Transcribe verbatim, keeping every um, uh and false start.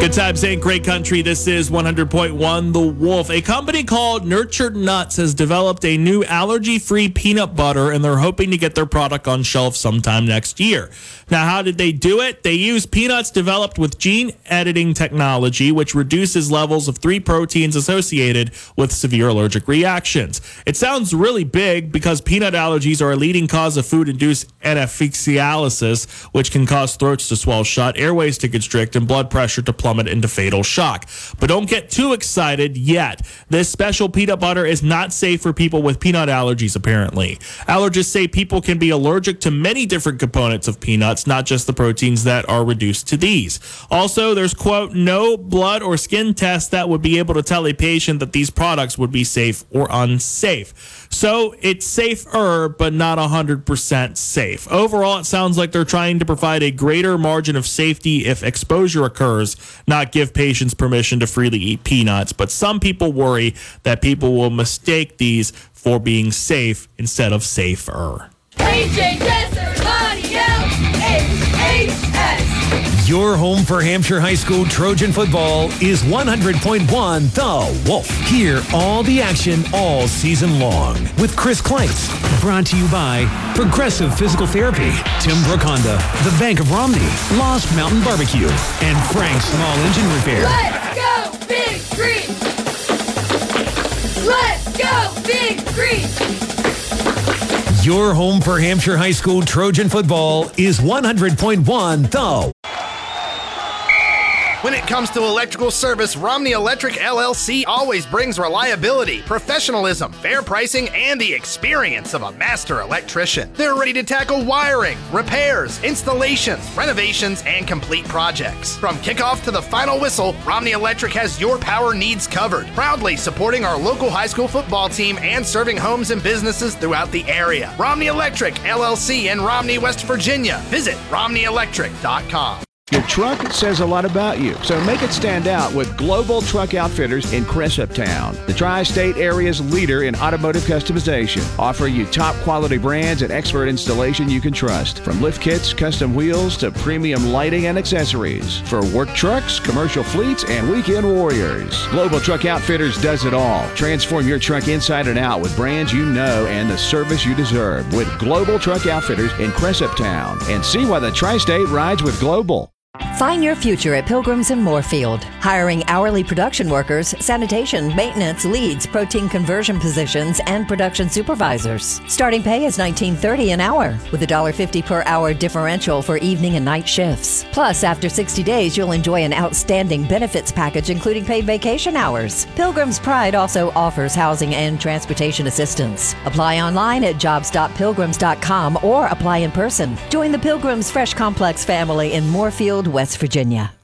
Good times ain't great country. This is one hundred point one The Wolf. A company called Nurtured Nuts has developed a new allergy-free peanut butter, and they're hoping to get their product on shelf sometime next year. Now, how did they do it? They use peanuts developed with gene editing technology, which reduces levels of three proteins associated with severe allergic reactions. It sounds really big because peanut allergies are a leading cause of food-induced anaphylaxis, which can cause throats to swell shut, airways to constrict, and blood pressure to plummet into fatal shock. But don't get too excited yet. This special peanut butter is not safe for people with peanut allergies, apparently. Allergists say people can be allergic to many different components of peanuts, not just the proteins that are reduced to these. Also, there's, quote, no blood or skin test that would be able to tell a patient that these products would be safe or unsafe. So it's safer, but not one hundred percent safe. Overall, it sounds like they're trying to provide a greater margin of safety if exposure occurs, not give patients permission to freely eat peanuts. But some people worry that people will mistake these for being safe instead of safer. A J Desert, H H S. Your home for Hampshire High School Trojan football is one hundred point one The Wolf. Hear all the action all season long with Chris Kleitz. Brought to you by Progressive Physical Therapy, Tim Brook Honda, the Bank of Romney, Lost Mountain Barbecue, and Frank's Small Engine Repair. Let's go, Big Green! Let's go, Big Green! Your home for Hampshire High School Trojan football is one hundred point one The. When it comes to electrical service, Romney Electric L L C always brings reliability, professionalism, fair pricing, and the experience of a master electrician. They're ready to tackle wiring, repairs, installations, renovations, and complete projects. From kickoff to the final whistle, Romney Electric has your power needs covered, proudly supporting our local high school football team and serving homes and businesses throughout the area. Romney Electric L L C in Romney, West Virginia. Visit romney electric dot com. Your truck says a lot about you, so make it stand out with Global Truck Outfitters in Cressuptown, the tri-state area's leader in automotive customization, offering you top quality brands and expert installation you can trust. From lift kits, custom wheels, to premium lighting and accessories. For work trucks, commercial fleets, and weekend warriors. Global Truck Outfitters does it all. Transform your truck inside and out with brands you know and the service you deserve with Global Truck Outfitters in Cressuptown. And see why the tri-state rides with Global. Find your future at Pilgrims in Moorfield. Hiring hourly production workers, sanitation, maintenance, leads, protein conversion positions, and production supervisors. Starting pay is nineteen thirty dollars an hour, with one dollar fifty per hour differential for evening and night shifts. Plus, after sixty days, you'll enjoy an outstanding benefits package, including paid vacation hours. Pilgrim's Pride also offers housing and transportation assistance. Apply online at jobs dot pilgrims dot com or apply in person. Join the Pilgrims Fresh Complex family in Moorfield, West Virginia.